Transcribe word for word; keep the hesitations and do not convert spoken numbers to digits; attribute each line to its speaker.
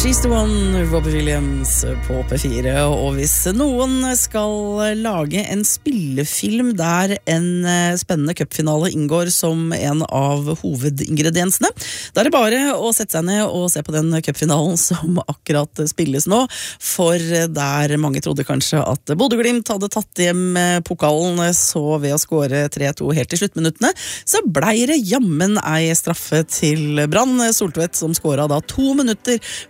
Speaker 1: She's the one, Robbie Williams på P fire. Og hvis noen skal lage en spillefilm der en spennende cupfinale inngår som en av hovedingrediensene, da er det bare å sette seg ned og se på den cupfinalen som akkurat spilles nå. For der mange trodde kanskje at Bodø/Glimt hadde tatt hjem pokalen, så ved å skåre tre to helt til sluttminuttene, så blei det jammen ei straffe til Brann. Soltvedt som skåret da to minutter